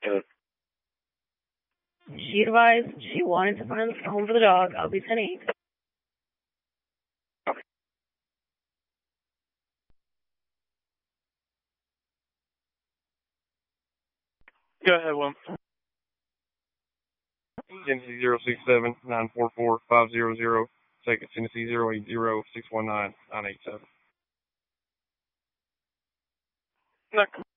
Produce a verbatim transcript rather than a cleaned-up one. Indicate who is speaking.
Speaker 1: She advised she wanted to find a home for the dog. I'll be ten eight.
Speaker 2: Go ahead, Will. Tennessee zero six seven nine four four five zero zero. Second Tennessee zero eight zero six one nine nine eight seven.